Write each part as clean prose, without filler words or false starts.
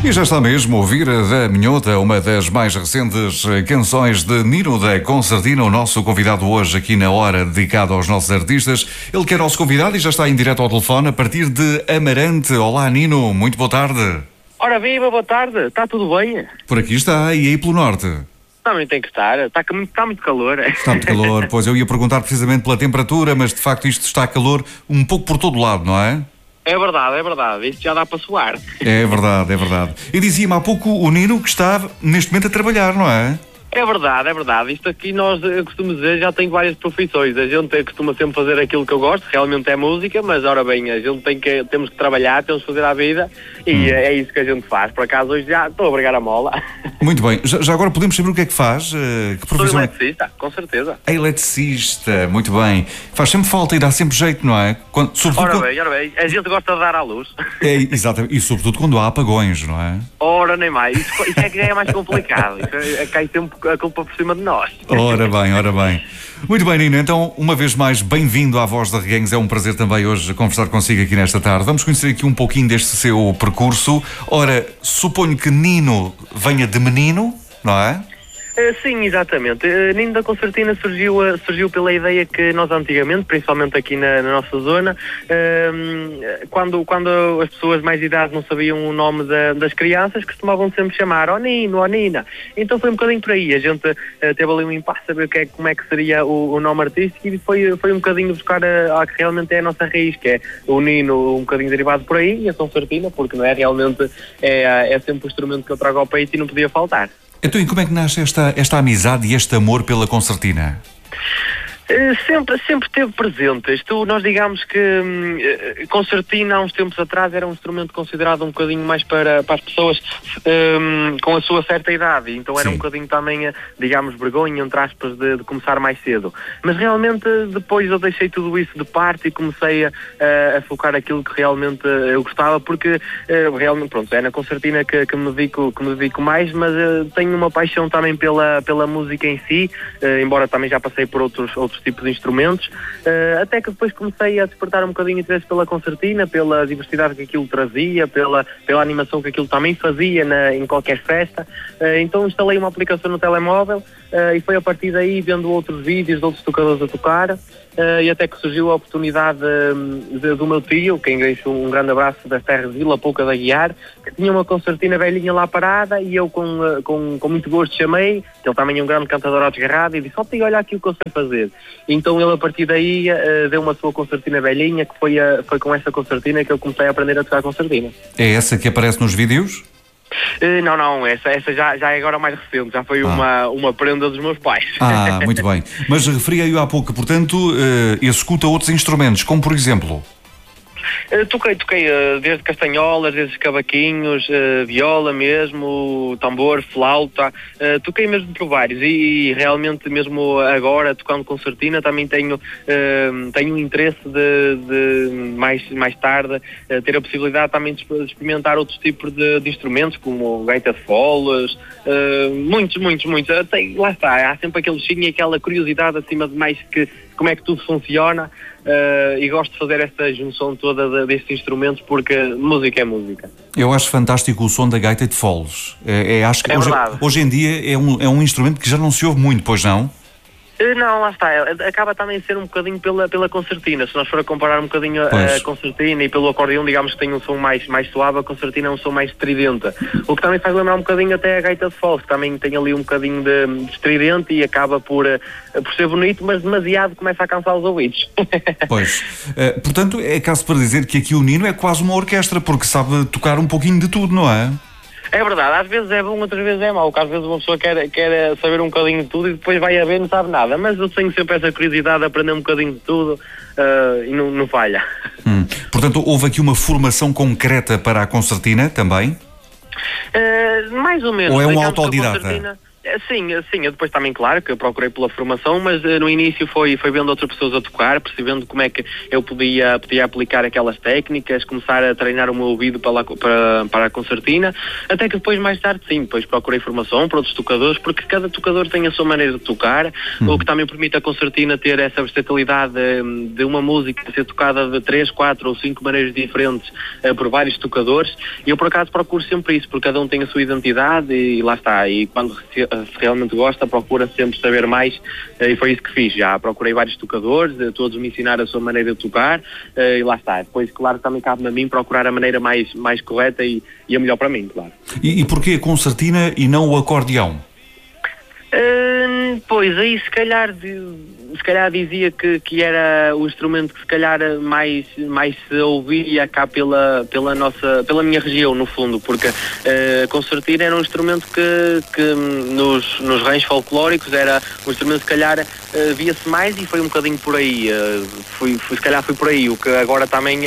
E já está mesmo a ouvir da Minhota, uma das mais recentes canções de Nino da Concertina, o nosso convidado hoje aqui na hora dedicado aos nossos artistas. Ele que é nosso convidado e já está em direto ao telefone a partir de Amarante. Olá Nino, muito boa tarde. Ora viva, boa tarde, está tudo bem? Por aqui está, e aí pelo norte? Também tem que estar, está muito calor. Está muito calor, pois eu ia perguntar precisamente pela temperatura, mas de facto isto está calor um pouco por todo lado, não é? É verdade, isto já dá para suar. É verdade, é verdade. E dizia-me há pouco o Nino que está neste momento a trabalhar, não é? É verdade. Isto aqui nós, eu costumo dizer, já tem várias profissões. A gente costuma sempre fazer aquilo que eu gosto, realmente é música, mas ora bem, a gente temos que trabalhar, temos que fazer a vida e é isso que a gente faz. Por acaso hoje já estou a brigar a mola. Muito bem. Já agora podemos saber o que é que faz? Que profissão? Sou eletricista, com certeza. É eletricista, muito bem. Faz sempre falta e dá sempre jeito, não é? Ora bem, a gente gosta de dar à luz. É, exatamente, e sobretudo quando há apagões, não é? Ora, nem mais. Isso é que já é mais complicado. Cai sempre a culpa por cima de nós. Ora bem. Muito bem, Nino. Então, uma vez mais, bem-vindo à Voz da Reguengos. É um prazer também hoje conversar consigo aqui nesta tarde. Vamos conhecer aqui um pouquinho deste seu percurso. Ora, suponho que Nino venha de menino, não é? Sim, exatamente. Nino da Concertina surgiu pela ideia que nós antigamente, principalmente aqui na nossa zona, quando as pessoas mais de idade não sabiam o nome das crianças, costumavam sempre chamar ó Nino, ó Nina. Então foi um bocadinho por aí. A gente teve ali um impasse a saber como é que seria o nome artístico e foi um bocadinho buscar a que realmente é a nossa raiz, que é o Nino um bocadinho derivado por aí e a Concertina, porque não é realmente é sempre o instrumento que eu trago ao peito e não podia faltar. Então, e como é que nasce esta amizade e este amor pela Concertina? Sempre teve presente. Nós digamos que Concertina há uns tempos atrás era um instrumento considerado um bocadinho mais para as pessoas com a sua certa idade, então era um bocadinho também, digamos, vergonha, entre aspas, de começar mais cedo. Mas realmente depois eu deixei tudo isso de parte e comecei a focar aquilo que realmente eu gostava, porque realmente, pronto, é na Concertina que me dedico mais, mas tenho uma paixão também pela música em si, embora também já passei por outros tipos de instrumentos, até que depois comecei a despertar um bocadinho interesse pela Concertina, pela diversidade que aquilo trazia, pela animação que aquilo também fazia em qualquer festa. Então instalei uma aplicação no telemóvel e foi a partir daí, vendo outros vídeos de outros tocadores a tocar, e até que surgiu a oportunidade do meu tio, quem deixo um grande abraço das terras de Vila Pouca da Guiar, que tinha uma Concertina velhinha lá parada, e eu com muito gosto chamei, ele também é um grande cantador ao desgarrado, e disse, ó tio, olha aqui o que eu sei fazer. Então ele a partir daí deu uma sua Concertina velhinha, que foi com essa Concertina que eu comecei a aprender a tocar Concertina. É essa que aparece nos vídeos? Não, essa já é agora mais recente, já foi uma prenda dos meus pais. Muito bem. Mas referi-o há pouco, portanto, executa outros instrumentos, como por exemplo? Toquei desde castanholas, desde cavaquinhos, viola mesmo, tambor, flauta, toquei mesmo por vários e realmente mesmo agora, tocando Concertina, também tenho interesse de mais tarde ter a possibilidade também de experimentar outros tipos de instrumentos, como gaita de foles, muitos. Lá está, há sempre aquele bichinho e aquela curiosidade acima de mais que como é que tudo funciona, e gosto de fazer esta junção toda destes instrumentos, porque música é música. Eu acho fantástico o som da gaita de foles. Acho que hoje em dia é um instrumento que já não se ouve muito, pois não? Não, lá está, acaba também a ser um bocadinho pela Concertina. Se nós for a comparar um bocadinho a Concertina e pelo acordeão, digamos que tem um som mais suave, a Concertina é um som mais estridente, o que também faz lembrar um bocadinho até a gaita de foles, que também tem ali um bocadinho de estridente e acaba por ser bonito, mas demasiado começa a cansar os ouvidos. Pois, portanto é caso para dizer que aqui o Nino é quase uma orquestra, porque sabe tocar um pouquinho de tudo, não é? É verdade, às vezes é bom, outras vezes é mau, porque às vezes uma pessoa quer saber um bocadinho de tudo e depois vai a ver e não sabe nada, mas eu tenho sempre essa curiosidade de aprender um bocadinho de tudo e não falha. Portanto, houve aqui uma formação concreta para a Concertina também? Mais ou menos. Ou é um autodidata? Sim, eu depois também, claro, que eu procurei pela formação, mas no início foi vendo outras pessoas a tocar, percebendo como é que eu podia aplicar aquelas técnicas, começar a treinar o meu ouvido para a concertina, até que depois, mais tarde, sim, depois procurei formação para outros tocadores, porque cada tocador tem a sua maneira de tocar, o que também permite a concertina ter essa versatilidade de uma música ser tocada de 3, 4 ou 5 maneiras diferentes por vários tocadores, e eu por acaso procuro sempre isso, porque cada um tem a sua identidade e lá está, e quando se realmente gosta, procura sempre saber mais, e foi isso que fiz. Já procurei vários tocadores, todos me ensinaram a sua maneira de tocar, e lá está. Depois, claro, também cabe-me a mim procurar a maneira mais correta e a melhor para mim, claro. E porquê a concertina e não o acordeão? Pois, aí se calhar dizia que era o instrumento que se calhar mais se ouvia cá pela minha região, no fundo, porque a concertina era um instrumento que nos ranchos folclóricos era um instrumento que se calhar via-se mais, e foi um bocadinho por aí, se calhar foi por aí, o que agora também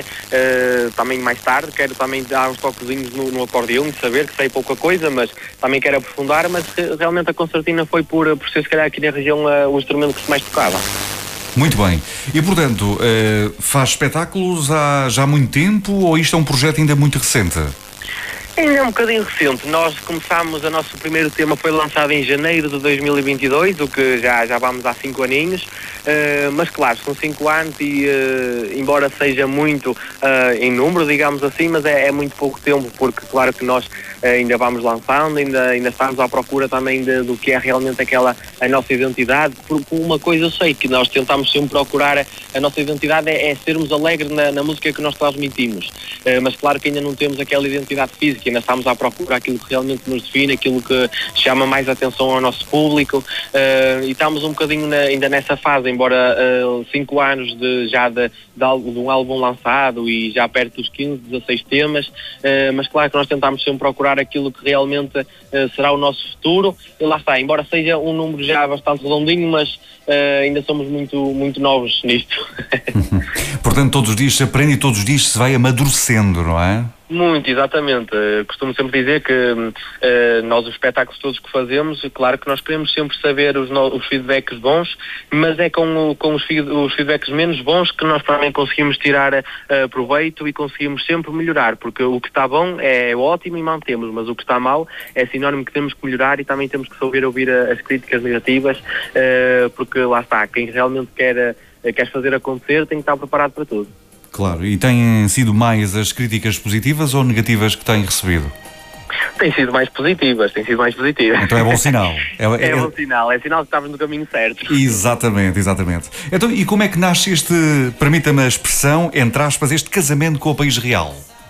mais tarde quero também dar uns toquezinhos no acordeão e saber que sei pouca coisa, mas também quero aprofundar, mas realmente a concertina foi por ser se calhar aqui na região o instrumento que se mais tocava. Muito bem. E portanto, faz espetáculos há já muito tempo, ou isto é um projeto ainda muito recente? Ainda é um bocadinho recente. Nós começámos, o nosso primeiro tema foi lançado em janeiro de 2022, o que já vamos há 5 aninhos, mas claro, são 5 anos e embora seja muito em número, digamos assim, mas é muito pouco tempo, porque claro que nós ainda vamos lançando, ainda estamos à procura também do que é realmente a nossa identidade, porque uma coisa eu sei, que nós tentamos sempre procurar, a nossa identidade é sermos alegres na música que nós transmitimos, mas claro que ainda não temos aquela identidade física, ainda estamos à procura aquilo que realmente nos define, aquilo que chama mais atenção ao nosso público, e estamos um bocadinho ainda nessa fase, embora 5 anos de um álbum lançado e já perto dos 15, 16 temas, mas claro que nós tentamos sempre procurar aquilo que realmente será o nosso futuro, e lá está, embora seja um número já bastante redondinho, mas ainda somos muito novos nisto. Portanto, todos os dias se aprende e todos os dias se vai amadurecendo, não é? Muito, exatamente. Costumo sempre dizer que nós, os espetáculos todos que fazemos, claro que nós queremos sempre saber os feedbacks bons, mas é com os feedbacks menos bons que nós também conseguimos tirar proveito e conseguimos sempre melhorar, porque o que está bom é ótimo e mantemos, mas o que está mal é sinónimo que temos que melhorar, e também temos que saber ouvir as críticas negativas, porque lá está, quem realmente quer fazer acontecer tem que estar preparado para tudo. Claro, e têm sido mais as críticas positivas ou negativas que têm recebido? Têm sido mais positivas. Então é bom sinal. É bom sinal, é sinal que estamos no caminho certo. Exatamente. Então, e como é que nasce permita-me a expressão, entre aspas, este casamento com o país real?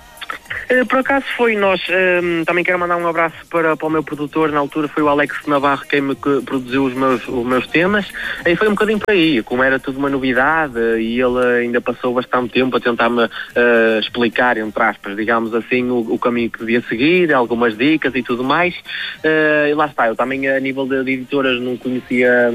Por acaso foi nós, também quero mandar um abraço para o meu produtor, na altura foi o Alex Navarro quem me produziu os meus temas, e foi um bocadinho por aí, como era tudo uma novidade, e ele ainda passou bastante tempo a tentar-me explicar, entre aspas, digamos assim, o caminho que devia seguir, algumas dicas e tudo mais, e lá está, eu também a nível de editoras não conhecia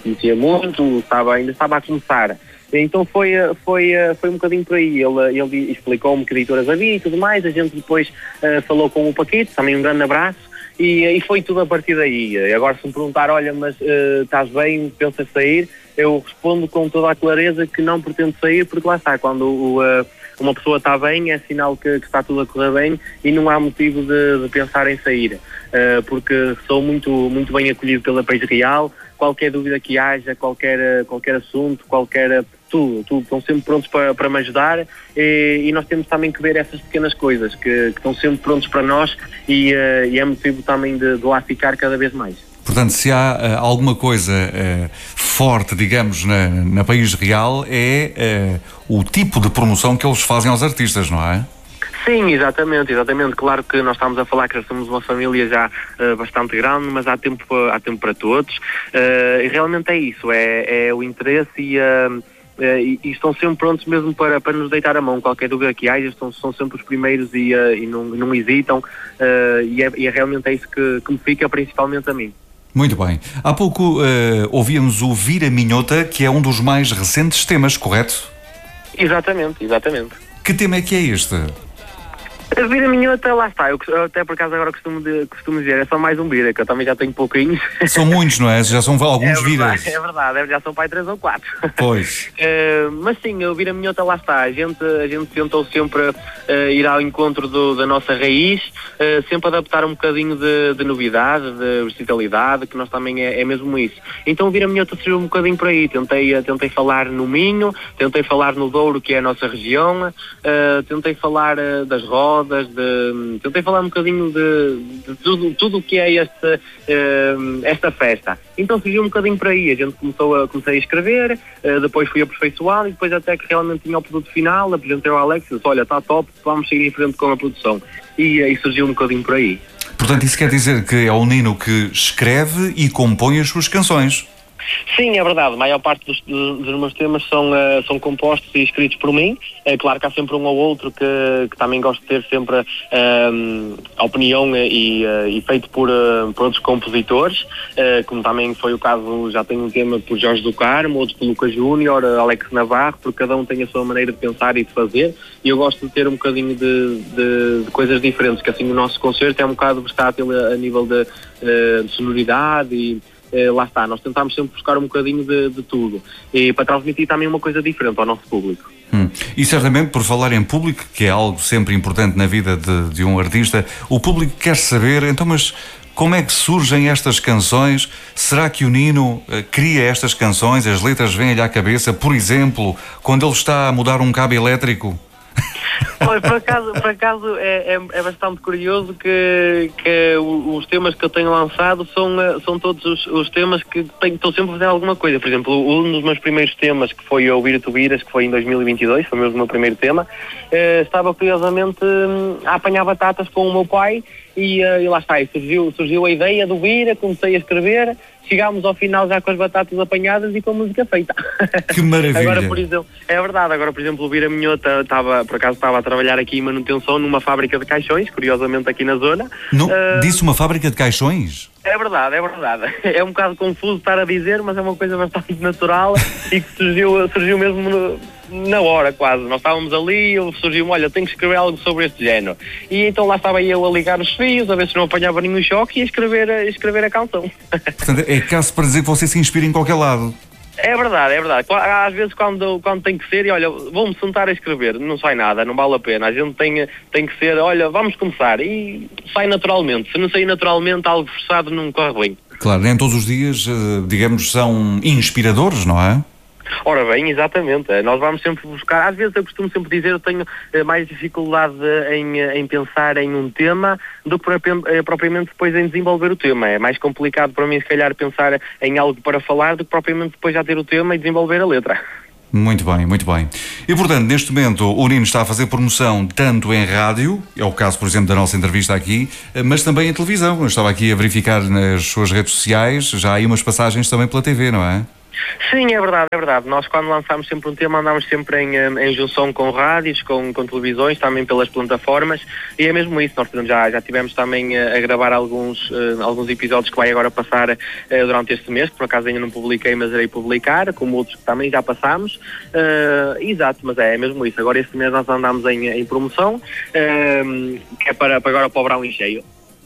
muito, ainda estava a começar. Então foi um bocadinho por aí, ele explicou-me que editoras havia e tudo mais, a gente depois falou com o Paquito, também um grande abraço, e foi tudo a partir daí. Agora se me perguntar, olha, mas estás bem, pensas sair, eu respondo com toda a clareza que não pretendo sair, porque lá está, quando uma pessoa está bem, é sinal que está tudo a correr bem e não há motivo de pensar em sair, porque sou muito bem acolhido pela País Real, qualquer dúvida que haja, qualquer assunto, tudo, estão sempre prontos para me ajudar, e nós temos também que ver essas pequenas coisas que estão sempre prontos para nós, e é motivo também de lá ficar cada vez mais. Portanto, se há alguma coisa forte, digamos, na País Real, é o tipo de promoção que eles fazem aos artistas, não é? Sim, exatamente. Claro que nós estamos a falar que já somos uma família já bastante grande, mas há tempo para todos, e realmente é isso, é o interesse e estão sempre prontos mesmo para nos deitar a mão. Qualquer dúvida que haja, são sempre os primeiros e não hesitam, e realmente é isso que me fica principalmente a mim. Muito bem. Há pouco ouvíamos o Vira Minhota, que é um dos mais recentes temas, correto? Exatamente. Que tema é que é este? A Vira Minhota, lá está, eu até por acaso agora costumo dizer, é só mais um vira, que eu também já tenho pouquinhos. São muitos, não é? Já são alguns viras. É verdade, já são para aí 3 ou 4. Pois. Mas sim, o Vira Minhota, lá está, a gente tentou sempre ir ao encontro da nossa raiz, sempre adaptar um bocadinho de novidade, de versatilidade, que nós também é mesmo isso. Então o Vira Minhota surgiu um bocadinho por aí, tentei falar no Minho, tentei falar no Douro, que é a nossa região, tentei falar das rodas, tentei falar um bocadinho de tudo o que é esta festa. Então surgiu um bocadinho por aí, a gente comecei a escrever, depois fui aperfeiçoado e depois até que realmente tinha o produto final, apresentei ao Alex e disse, olha, está top, vamos seguir em frente com a produção. E aí surgiu um bocadinho por aí. Portanto, isso quer dizer que é o Nino que escreve e compõe as suas canções. Sim, é verdade. A maior parte dos meus temas são compostos e escritos por mim. É claro que há sempre um ou outro que também gosto de ter sempre a opinião e feito por outros compositores, como também foi o caso, já tenho um tema por Jorge do Carmo, outro por Lucas Júnior, Alex Navarro, porque cada um tem a sua maneira de pensar e de fazer, e eu gosto de ter um bocadinho de coisas diferentes, que assim o nosso concerto é um bocado versátil a nível de sonoridade e lá está, nós tentámos sempre buscar um bocadinho de tudo e para transmitir também uma coisa diferente ao nosso público. E certamente, por falar em público, que é algo sempre importante na vida de um artista, o público quer saber, então, mas como é que surgem estas canções? Será que o Nino cria estas canções, as letras vêm-lhe à cabeça, por exemplo, quando ele está a mudar um cabo elétrico? Olha, por acaso é bastante curioso que os temas que eu tenho lançado são todos os temas que estou sempre a fazer alguma coisa. Por exemplo, um dos meus primeiros temas, que foi Ouvir Tu Viras, que foi em 2022, foi mesmo o meu primeiro tema, estava curiosamente a apanhar batatas com o meu pai e lá está, e surgiu a ideia do Vira, comecei a escrever, chegámos ao final já com as batatas apanhadas e com a música feita. Que maravilha! Agora, por exemplo, é verdade, agora por exemplo o Vira Minhota estava a trabalhar aqui em manutenção numa fábrica de caixões, curiosamente aqui na zona. Disse uma fábrica de caixões? É verdade. É um bocado confuso estar a dizer, mas é uma coisa bastante natural e que surgiu mesmo na hora quase. Nós estávamos ali e surgiu-me, olha, tenho que escrever algo sobre este género. E então lá estava eu a ligar os fios, a ver se não apanhava nenhum choque e a escrever a canção. Portanto, é caso para dizer que você se inspira em qualquer lado. É verdade. Às vezes quando tem que ser, e olha, vou-me sentar a escrever, não sai nada, não vale a pena. A gente tem que ser, olha, vamos começar. E sai naturalmente. Se não sair naturalmente, algo forçado não corre bem. Claro, nem todos os dias, digamos, são inspiradores, não é? Ora bem, exatamente. Nós vamos sempre buscar, às vezes eu costumo sempre dizer, eu tenho mais dificuldade em pensar em um tema do que propriamente depois em desenvolver o tema. É mais complicado para mim, se calhar, pensar em algo para falar do que propriamente depois já ter o tema e desenvolver a letra. Muito bem, muito bem. E, portanto, neste momento o Nino está a fazer promoção tanto em rádio, é o caso, por exemplo, da nossa entrevista aqui, mas também em televisão. Eu estava aqui a verificar nas suas redes sociais, já há aí umas passagens também pela TV, não é? Sim, é verdade. Nós quando lançamos sempre um tema andamos sempre em junção com rádios, com televisões, também pelas plataformas, e é mesmo isso. Nós já tivemos também a gravar alguns episódios que vai agora passar durante este mês, que por acaso ainda não publiquei, mas irei publicar, como outros que também já passámos. Exato, mas é mesmo isso. Agora este mês nós andamos em promoção, que é para agora para o verão em cheio.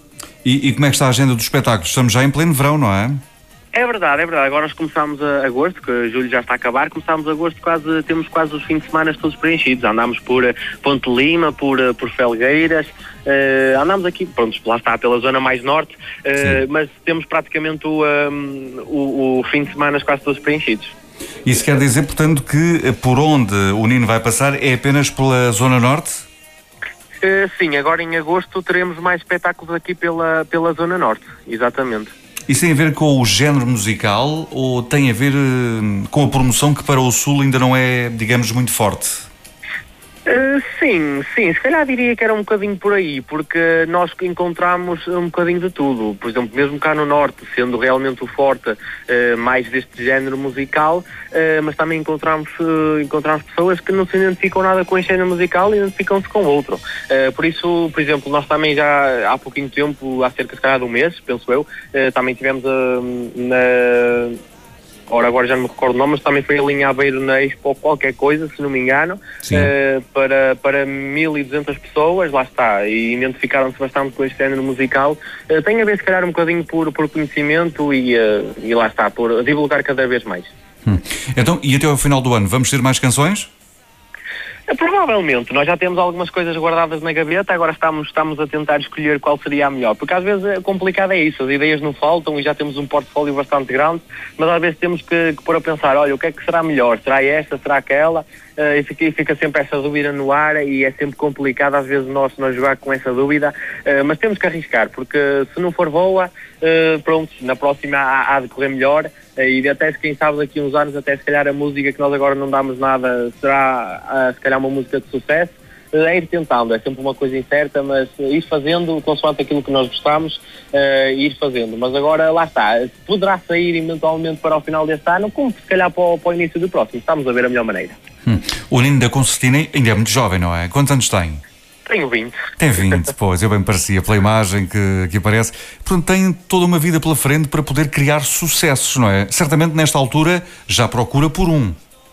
E como é que está a agenda dos espetáculos? Estamos já em pleno verão, não é? É verdade. Agora nós começámos agosto, que julho já está a acabar, começámos agosto, temos quase os fins de semana todos preenchidos. Andámos por Ponte Lima, por Felgueiras, andámos aqui, pronto, lá está, pela zona mais norte, mas temos praticamente o fim de semana quase todos preenchidos. Isso quer dizer, portanto, que por onde o Nino vai passar é apenas pela zona norte? Sim, agora em agosto teremos mais espetáculos aqui pela zona norte, exatamente. Isso tem a ver com o género musical ou tem a ver com a promoção que para o Sul ainda não é, digamos, muito forte? Sim, se calhar diria que era um bocadinho por aí, porque nós encontramos um bocadinho de tudo. Por exemplo, mesmo cá no Norte, sendo realmente o forte mais deste género musical, mas também encontramos pessoas que não se identificam nada com este género musical e identificam-se com outro. Por isso, por exemplo, nós também já há pouquinho tempo, há cerca se calhar de um mês, penso eu, também tivemos agora já não me recordo o nome, mas também foi ali em Aveiro na Expo qualquer coisa, se não me engano, para 1200 pessoas, lá está, e identificaram-se bastante com este género musical. Tem a ver, se calhar, um bocadinho por conhecimento e lá está, por divulgar cada vez mais. Então, e até ao final do ano, vamos ter mais canções? Provavelmente, nós já temos algumas coisas guardadas na gaveta, agora estamos a tentar escolher qual seria a melhor, porque às vezes complicado é isso, as ideias não faltam e já temos um portfólio bastante grande, mas às vezes temos que pôr a pensar, olha, o que é que será melhor? Será esta? Será aquela? E fica sempre essa dúvida no ar e é sempre complicado às vezes nós jogar com essa dúvida, mas temos que arriscar, porque se não for boa, pronto, na próxima há de correr melhor, e até quem sabe daqui a uns anos, até se calhar a música que nós agora não damos nada será se calhar uma música de sucesso. É ir tentando, é sempre uma coisa incerta, mas ir fazendo consoante aquilo que nós gostamos, ir fazendo. Mas agora, lá está, poderá sair eventualmente para o final deste ano, como se calhar para o início do próximo. Estamos a ver a melhor maneira. O Nino da Concertina ainda é muito jovem, não é? Quantos anos tem? Tenho 20. Tem 20, pois, eu bem parecia pela imagem que aparece. Portanto, tem toda uma vida pela frente para poder criar sucessos, não é? Certamente nesta altura já procura por um.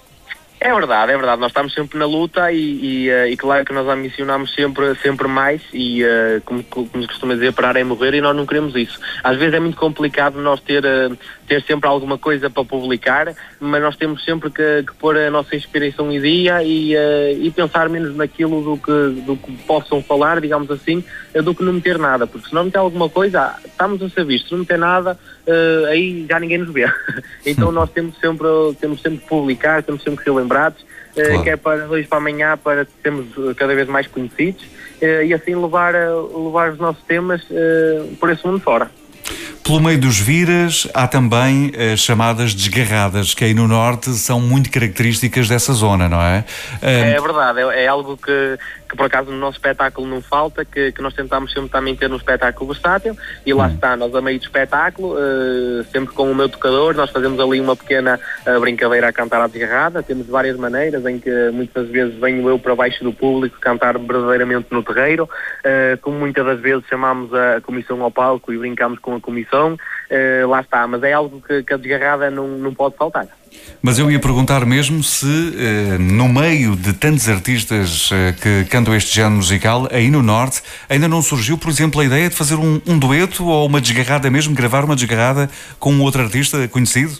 É verdade, nós estamos sempre na luta e claro que nós ambicionamos sempre mais e como se costuma dizer, parar é morrer, e nós não queremos isso. Às vezes é muito complicado nós ter sempre alguma coisa para publicar, mas nós temos sempre que pôr a nossa inspiração em dia e pensar menos naquilo do que possam falar, digamos assim, do que não meter nada, porque se não meter alguma coisa, estamos a ser vistos, se não meter nada, aí já ninguém nos vê. Então nós temos sempre que publicar, temos sempre que ser lembrados, claro, que é para hoje para amanhã, para sermos cada vez mais conhecidos e assim levar os nossos temas por esse mundo fora. Pelo meio dos viras há também as chamadas desgarradas, que aí no norte são muito características dessa zona, não é? É verdade, é algo que por acaso no nosso espetáculo não falta, que nós tentamos sempre também ter um espetáculo versátil, e lá está, nós a meio do espetáculo, sempre com o meu tocador, nós fazemos ali uma pequena brincadeira a cantar à desgarrada. Temos várias maneiras em que muitas vezes venho eu para baixo do público cantar verdadeiramente no terreiro, como muitas das vezes chamamos a comissão ao palco e brincamos com a comissão, lá está, mas é algo que a desgarrada não pode faltar. Mas eu ia perguntar mesmo se, no meio de tantos artistas que cantam este género musical, aí no Norte, ainda não surgiu, por exemplo, a ideia de fazer um dueto ou uma desgarrada mesmo, gravar uma desgarrada com outro artista conhecido?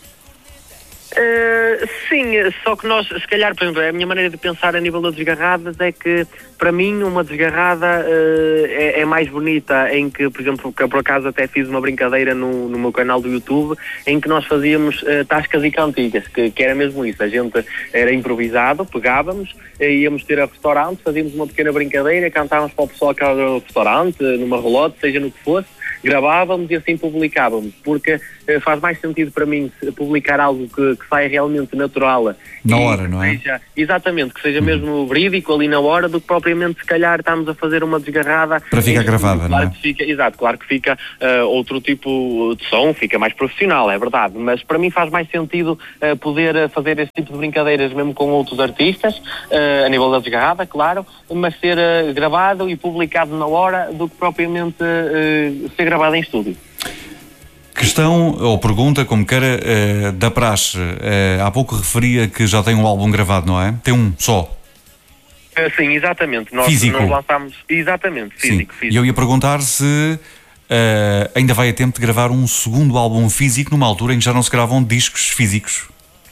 Sim, só que nós, se calhar, por exemplo, a minha maneira de pensar a nível das desgarradas é que, para mim, uma desgarrada é mais bonita, em que, por exemplo, que por acaso até fiz uma brincadeira no meu canal do YouTube, em que nós fazíamos tascas e cantigas, que era mesmo isso, a gente era improvisado, pegávamos, íamos ter a restaurante, fazíamos uma pequena brincadeira, cantávamos para o pessoal que era no restaurante, numa relote, seja no que fosse, gravávamos e assim publicávamos, porque faz mais sentido para mim publicar algo que saia realmente natural na hora, não é? Exatamente, que seja mesmo verídico ali na hora, do que propriamente se calhar estamos a fazer uma desgarrada para ficar gravada, claro, não é? Que fica, exato, claro que fica outro tipo de som, fica mais profissional, é verdade, mas para mim faz mais sentido poder fazer esse tipo de brincadeiras mesmo com outros artistas, a nível da desgarrada, claro, mas ser gravado e publicado na hora do que propriamente ser gravado em estúdio. Questão ou pergunta, como queira, da praxe. Há pouco referia que já tem um álbum gravado, não é? Tem um só. Sim, exatamente. Nós lançámos... Exatamente, físico. E eu ia perguntar se ainda vai a tempo de gravar um segundo álbum físico numa altura em que já não se gravam discos físicos.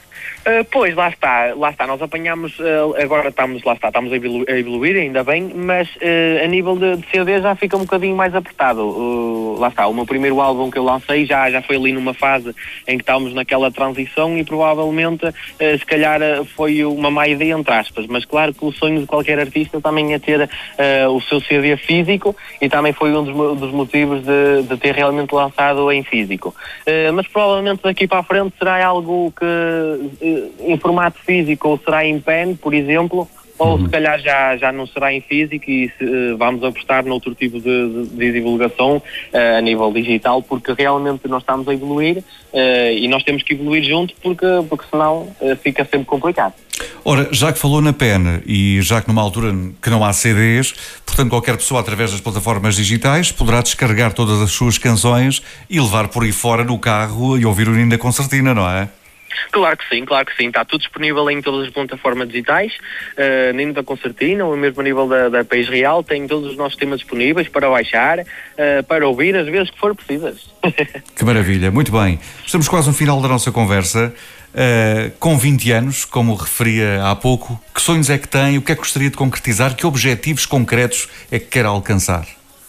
Pois, lá está, nós apanhamos, agora estamos a evoluir, ainda bem, mas a nível de CD já fica um bocadinho mais apertado. Lá está, o meu primeiro álbum que eu lancei já foi ali numa fase em que estávamos naquela transição e provavelmente, se calhar, foi uma má ideia, entre aspas, mas claro que o sonho de qualquer artista também é ter o seu CD físico, e também foi um dos motivos de ter realmente lançado em físico. Mas provavelmente daqui para a frente será algo que em formato físico, ou será em pen, por exemplo, ou se calhar já não será em físico e vamos apostar noutro tipo de divulgação a nível digital, porque realmente nós estamos a evoluir e nós temos que evoluir junto, porque senão fica sempre complicado. Ora, já que falou na pen e já que numa altura que não há CDs, portanto qualquer pessoa através das plataformas digitais poderá descarregar todas as suas canções e levar por aí fora no carro e ouvir o Nino da Concertina, não é? Claro que sim, está tudo disponível em todas as plataformas digitais, Nino da Concertina, ou mesmo a nível da País Real, tem todos os nossos temas disponíveis para baixar, para ouvir as vezes que for precisas. Que maravilha, muito bem. Estamos quase no final da nossa conversa. Com 20 anos, como referia há pouco, que sonhos é que tem, o que é que gostaria de concretizar, que objetivos concretos é que quer alcançar?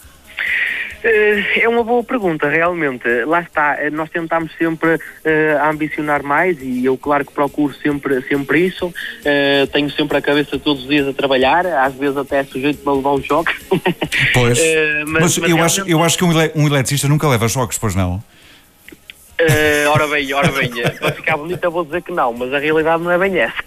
É uma boa pergunta, realmente. Lá está, nós tentamos sempre ambicionar mais e eu, claro, que procuro sempre isso. Tenho sempre a cabeça todos os dias a trabalhar, às vezes até sujeito a levar um choque. Pois, mas eu acho que um eletricista nunca leva choques, pois não? Ora bem, para ficar bonito eu vou dizer que não, mas a realidade não é bem essa.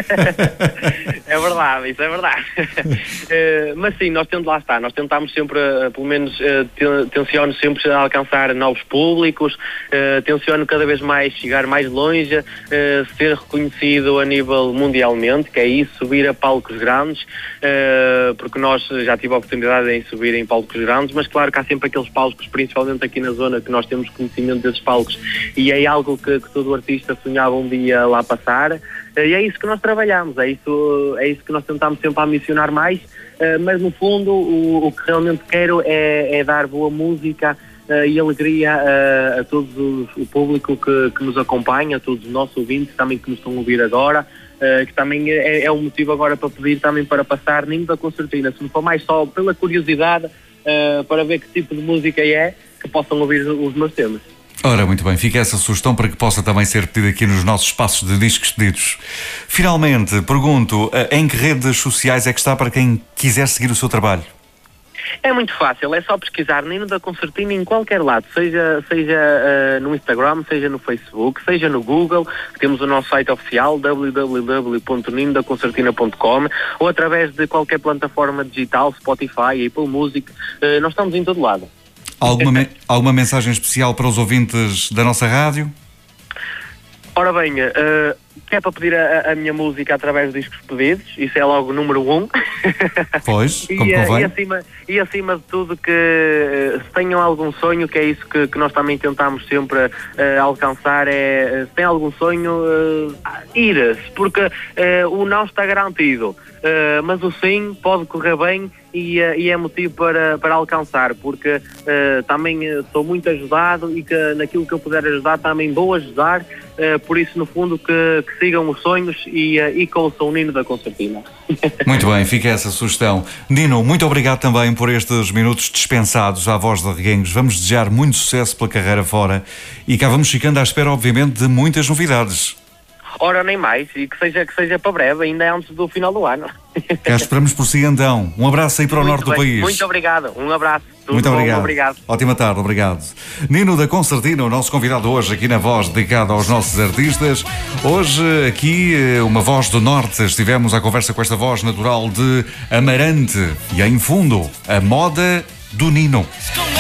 É verdade, isso é verdade. Mas sim, nós tentamos sempre, pelo menos tenciono sempre a alcançar novos públicos, tenciono cada vez mais chegar mais longe, ser reconhecido a nível mundialmente, que é isso, subir a palcos grandes, porque nós já tive a oportunidade de subir em palcos grandes, mas claro que há sempre aqueles palcos, principalmente aqui na zona, que nós temos conhecimento desses palcos, e é algo que todo artista sonhava um dia lá passar, e é isso que nós trabalhamos, é isso que nós tentamos sempre ambicionar mais, mas no fundo o que realmente quero é dar boa música e alegria a todo o público que nos acompanha, a todos os nossos ouvintes também que nos estão a ouvir agora, que também é um motivo agora para pedir também para passar Nino da Concertina, se não for mais só pela curiosidade, para ver que tipo de música é, que possam ouvir os meus temas. Ora, muito bem, fica essa sugestão para que possa também ser pedido aqui nos nossos espaços de discos pedidos. Finalmente, pergunto, em que redes sociais é que está para quem quiser seguir o seu trabalho? É muito fácil, é só pesquisar Nino da Concertina em qualquer lado, seja no Instagram, seja no Facebook, seja no Google, temos o nosso site oficial www.ninodaconcertina.com, ou através de qualquer plataforma digital, Spotify, Apple Music, nós estamos em todo lado. Alguma mensagem especial para os ouvintes da nossa rádio? Ora bem, que é para pedir a minha música através dos discos pedidos, isso é logo o número 1. Pois, como convém. E acima de tudo que se tenham algum sonho, que é isso que nós também tentamos sempre alcançar, se tem algum sonho, ir-se, porque o não está garantido, mas o sim pode correr bem e é motivo para alcançar, porque também sou muito ajudado e que naquilo que eu puder ajudar também vou ajudar, por isso no fundo que sigam os sonhos e que ouçam o Nino da Concertina. Muito bem, fica essa sugestão. Nino, muito obrigado também por estes minutos dispensados à Voz de Reguengos. Vamos desejar muito sucesso pela carreira fora e cá vamos ficando à espera, obviamente, de muitas novidades. Ora, nem mais, e que seja para breve, ainda é antes do final do ano. Cá esperamos por si, então. Um abraço aí para o norte do país. Muito obrigado, um abraço. Muito obrigado. Ótima tarde, obrigado. Nino da Concertina, o nosso convidado hoje aqui na Voz, dedicado aos nossos artistas. Hoje, aqui, uma voz do norte. Estivemos à conversa com esta voz natural de Amarante. E em fundo, a moda do Nino.